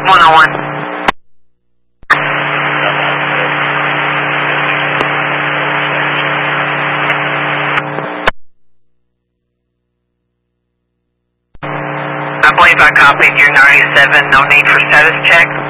101. I believe I copied your 97. No need for status check.